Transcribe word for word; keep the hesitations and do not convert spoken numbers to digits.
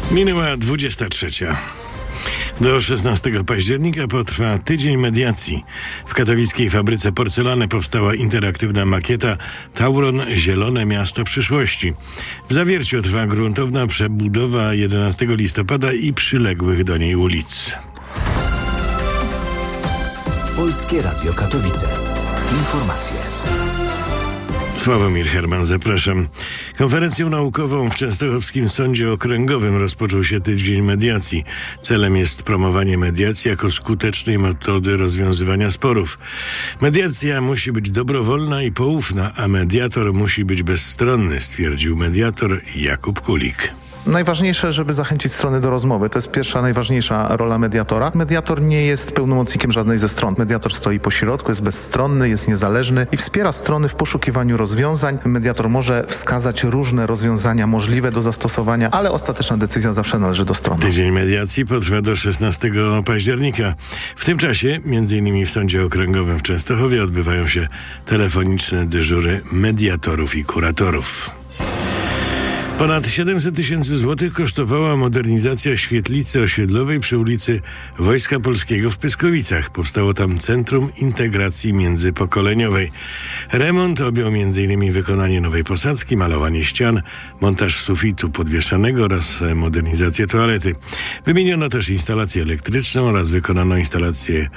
Minęła dwudziesta trzecia. Do szesnastego października potrwa tydzień mediacji. W katowickiej fabryce porcelany powstała interaktywna makieta Tauron – Zielone Miasto Przyszłości. W Zawierciu trwa gruntowna przebudowa jedenastego listopada i przyległych do niej ulic. Polskie Radio Katowice. Informacje. Sławomir Herman, zapraszam. Konferencją naukową w Częstochowskim Sądzie Okręgowym rozpoczął się tydzień mediacji. Celem jest promowanie mediacji jako skutecznej metody rozwiązywania sporów. Mediacja musi być dobrowolna i poufna, a mediator musi być bezstronny, stwierdził mediator Jakub Kulik. Najważniejsze, żeby zachęcić strony do rozmowy. To jest pierwsza, najważniejsza rola mediatora. Mediator nie jest pełnomocnikiem żadnej ze stron. Mediator stoi po środku, jest bezstronny, jest niezależny i wspiera strony w poszukiwaniu rozwiązań. Mediator może wskazać różne rozwiązania możliwe do zastosowania, ale ostateczna decyzja zawsze należy do strony. Tydzień mediacji potrwa do szesnastego października. W tym czasie, między innymi w Sądzie Okręgowym w Częstochowie, odbywają się telefoniczne dyżury mediatorów i kuratorów. Ponad siedemset tysięcy złotych kosztowała modernizacja świetlicy osiedlowej przy ulicy Wojska Polskiego w Pyskowicach. Powstało tam Centrum Integracji Międzypokoleniowej. Remont objął między innymi wykonanie nowej posadzki, malowanie ścian, montaż sufitu podwieszanego oraz modernizację toalety. Wymieniono też instalację elektryczną oraz wykonano instalację